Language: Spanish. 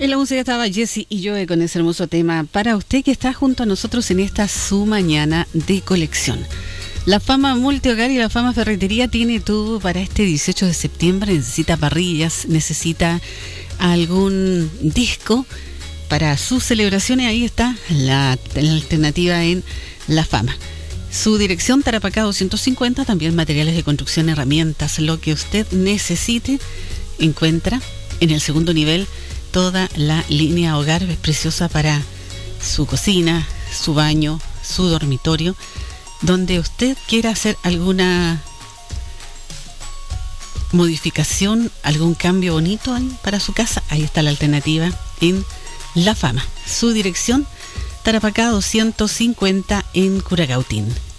En la música estaba Jessy y Joe con ese hermoso tema para usted que está junto a nosotros en esta su mañana de colección. La Fama Multihogar y la Fama Ferretería tiene todo para este 18 de septiembre. Necesita parrillas, necesita algún disco para sus celebraciones. Ahí está la alternativa en La Fama. Su dirección, Tarapacá 250, también materiales de construcción, herramientas, lo que usted necesite, encuentra en el segundo nivel. Toda la línea hogar es preciosa para su cocina, su baño, su dormitorio, donde usted quiera hacer alguna modificación, algún cambio bonito para su casa. Ahí está la alternativa en La Fama. Su dirección, Tarapacá 250 en Curacautín.